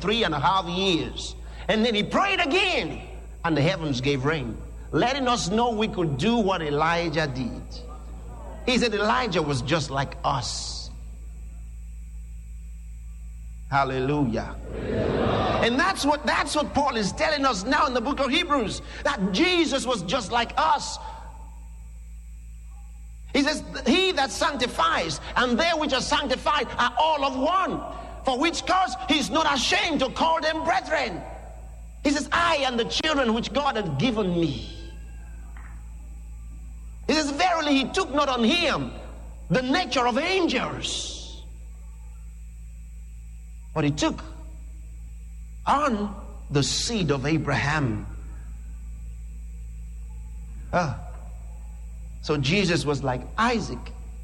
3.5 years. And then he prayed again, and the heavens gave rain, letting us know we could do what Elijah did. He said Elijah was just like us. Hallelujah. And that's what Paul is telling us now in the book of Hebrews, that Jesus was just like us. He says, he that sanctifies and they which are sanctified are all of one, for which cause he is not ashamed to call them brethren. He says, I and the children which God had given me. He says, verily he took not on him the nature of angels, but he took on the seed of Abraham. So Jesus was like Isaac.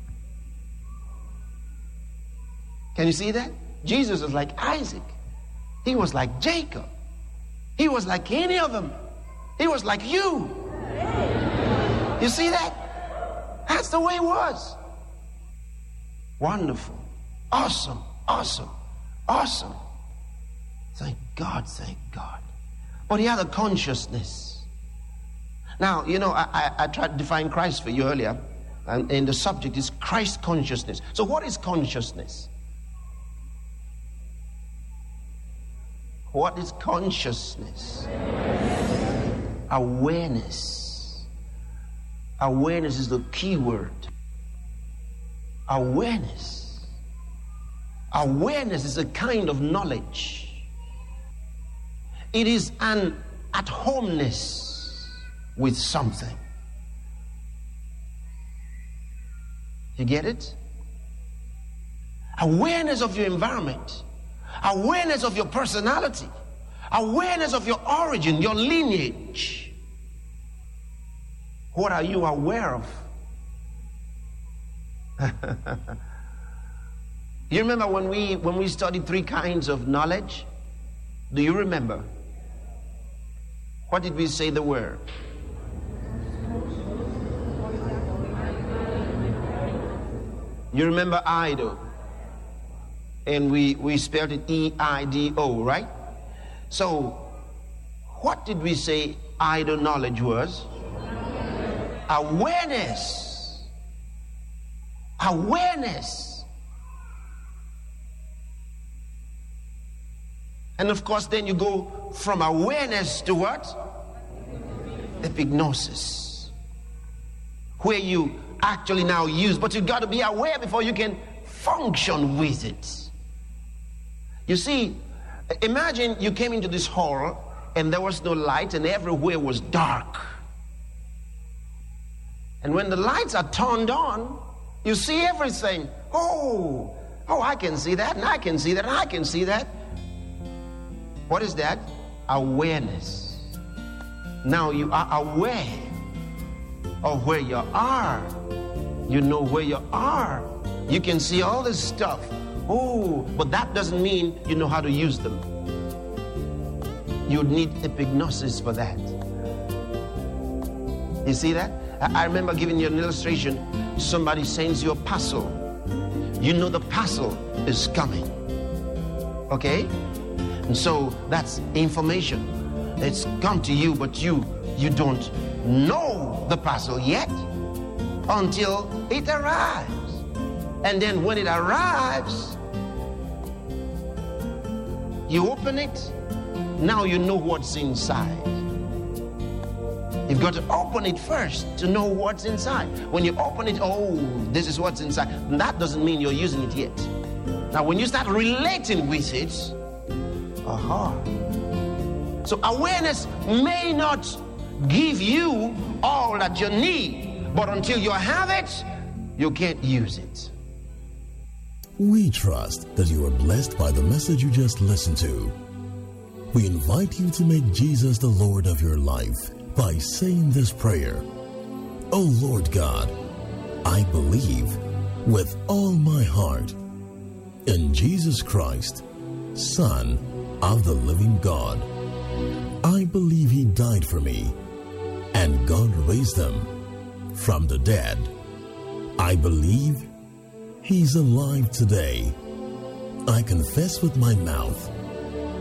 Can you see that? Jesus was like Isaac. He was like Jacob. He was like any of them. He was like you. You see that? That's the way it was. Wonderful. Awesome. Awesome. Awesome. Thank God. Thank God. But he had a consciousness. Now, you know, I tried to define Christ for you earlier, and the subject is Christ consciousness. So what is consciousness? What is consciousness? Awareness. Awareness is the key word. Awareness. Awareness is a kind of knowledge. It is an at-homeness with something. You get it? Awareness of your environment. Awareness of your personality. Awareness of your origin, your lineage. What are you aware of? You remember when we studied 3 kinds of knowledge? Do you remember? What did we say they were? You remember idle? And we spelled it E-I-D-O, right? So, what did we say idle knowledge was? Awareness. Awareness. And of course, then you go from awareness to what? Epignosis. Where you actually now use, but you've got to be aware before you can function with it. You see, imagine you came into this hall and there was no light and everywhere was dark. And when the lights are turned on, you see everything. Oh, I can see that, and I can see that, and I can see that. What is that? Awareness. Now you are aware of where you are. You know where you are. You can see all this stuff. Oh, but that doesn't mean you know how to use them. You need epignosis for that. You see that? I remember giving you an illustration. Somebody sends you a parcel. You know the parcel is coming. Okay? And so that's information. It's come to you, but you don't know the parcel yet until it arrives. And then when it arrives, you open it. Now you know what's inside. You've got to open it first to know what's inside. When you open it, oh, this is what's inside. And that doesn't mean you're using it yet. Now when you start relating with it, so awareness may not give you all that you need, but until you have it, you can't use it. We trust that you are blessed by the message you just listened to. We invite you to make Jesus the Lord of your life by saying this prayer. Oh Lord God, I believe with all my heart in Jesus Christ, Son of the living God. I believe he died for me and God raised him from the dead. I believe he's alive today. I confess with my mouth